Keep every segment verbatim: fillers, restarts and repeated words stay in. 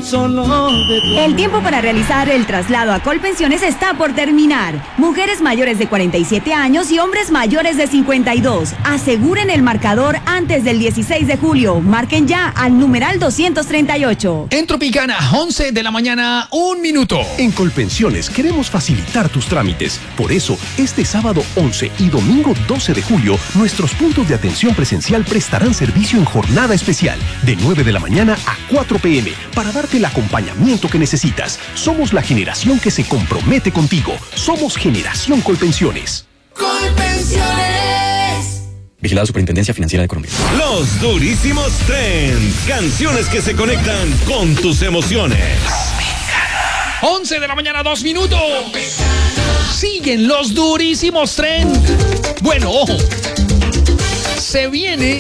solo de tu... El tiempo para realizar el traslado a Colpensiones está por terminar. Mujeres mayores de cuarenta y siete años y hombres mayores de cincuenta y dos. Aseguren el marcador antes del dieciséis de julio. Marquen ya al numeral doscientos treinta y ocho. En Tropicana, once de la mañana, un minuto. En Colpensiones queremos facilitar tus trámites. Por eso, este sábado once y domingo doce de julio, nuestros puntos de atención presencial prestarán servicio en jornada especial, de nueve de la mañana a cuatro pe eme, para darte el acompañamiento que necesitas. Somos la generación que se compromete contigo. Somos Generación Colpensiones. Colpensiones. Vigilada Superintendencia Financiera de Colombia. Los durísimos trends. Canciones que se conectan con tus emociones. once de la mañana, dos minutos. Siguen los durísimos trends. Bueno, ojo. Se viene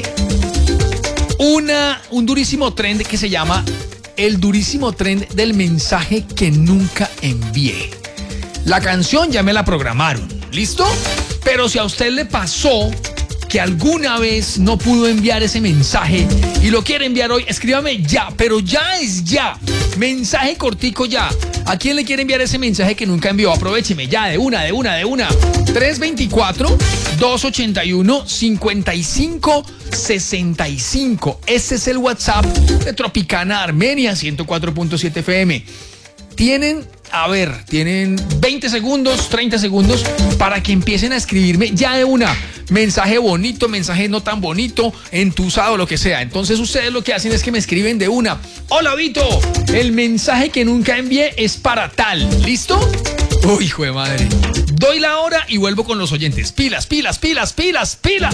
una, un durísimo trend que se llama el durísimo trend del mensaje que nunca envié. La canción ya me la programaron, ¿listo? Pero si a usted le pasó que alguna vez no pudo enviar ese mensaje y lo quiere enviar hoy, escríbame ya, pero ya es ya. Mensaje cortico ya. ¿A quién le quiere enviar ese mensaje que nunca envió? Aprovecheme ya, de una, de una, de una. tres dos cuatro, dos ocho uno, cinco cinco seis cinco. Ese es el WhatsApp de Tropicana Armenia ciento cuatro punto siete F M. Tienen, a ver, tienen veinte segundos, treinta segundos para que empiecen a escribirme ya de una. Mensaje bonito, mensaje no tan bonito, entusado, lo que sea. Entonces ustedes lo que hacen es que me escriben de una. Hola, Vito, el mensaje que nunca envié es para tal. ¿Listo? Uy, hijo de madre. Doy la hora y vuelvo con los oyentes. Pilas, pilas, pilas, pilas, pilas.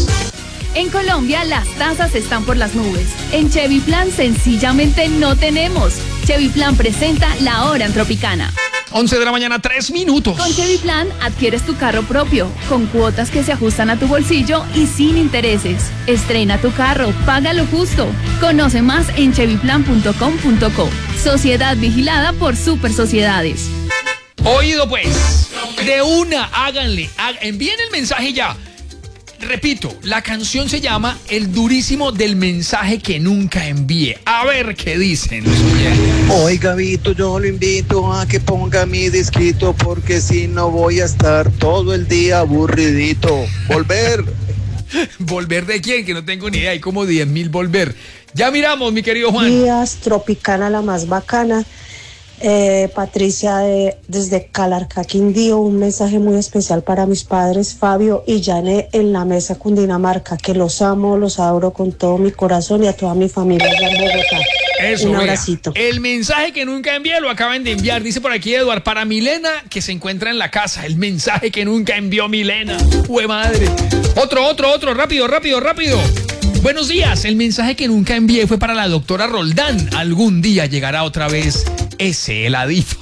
En Colombia las tasas están por las nubes. En Chevy Plan sencillamente no tenemos. Chevy Plan presenta La Hora en Tropicana. once de la mañana, tres minutos. Con Chevy Plan adquieres tu carro propio, con cuotas que se ajustan a tu bolsillo y sin intereses. Estrena tu carro, paga lo justo. Conoce más en chevy plan punto com punto co. Sociedad vigilada por Super Sociedades. Oído pues, de una, háganle, há- envíen el mensaje ya. Repito, la canción se llama El durísimo del mensaje que nunca envié. A ver qué dicen los oyentes. Oiga, Vito, yo lo invito a que ponga mi disquito, porque si no voy a estar todo el día aburridito. Volver. ¿Volver de quién? Que no tengo ni idea. Hay como diez mil volver. Ya miramos, mi querido Juan. Días, Tropicana, la más bacana. Eh, Patricia de, desde Calarcá, Quindío, un mensaje muy especial para mis padres Fabio y Janet en la mesa Cundinamarca, que los amo, los adoro con todo mi corazón y a toda mi familia allá en Bogotá. Eso, un vea, abracito. el mensaje que nunca envié lo acaban de enviar. Dice por aquí Eduard, para Milena, que se encuentra en la casa. El mensaje que nunca envió Milena. ¡Jue madre! Otro, otro, otro, rápido, rápido, rápido. Buenos días, el mensaje que nunca envié fue para la doctora Roldán. Algún día llegará otra vez ese heladito.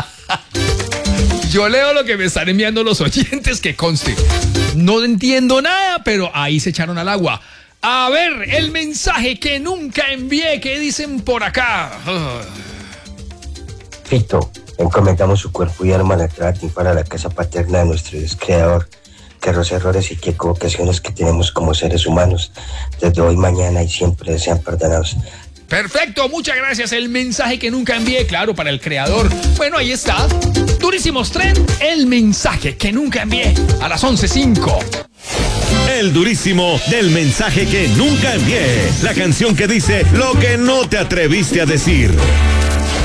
Yo leo lo que me están enviando los oyentes, que conste. No entiendo nada, pero ahí se echaron al agua. A ver, el mensaje que nunca envié, ¿qué dicen por acá? Fito, encomendamos su cuerpo y alma a la trata para la casa paterna de nuestro Dios Creador, que los errores y equivocaciones que tenemos como seres humanos, desde hoy, mañana y siempre sean perdonados. Perfecto, muchas gracias. El mensaje que nunca envié, claro, para el creador. Bueno, ahí está. Durísimos Trend, el mensaje que nunca envié a las once cinco. El durísimo del mensaje que nunca envié. La canción que dice lo que no te atreviste a decir.